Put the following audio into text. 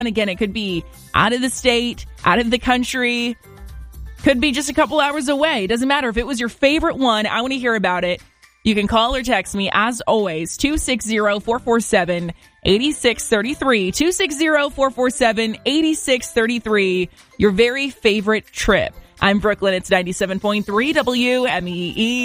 And again, it could be out of the state, out of the country, could be just a couple hours away. Doesn't matter. If it was your favorite one, I want to hear about it. You can call or text me, as always, 260-447-8633. 260-447-8633. Your very favorite trip. I'm Brooklyn. It's 97.3 WMEE.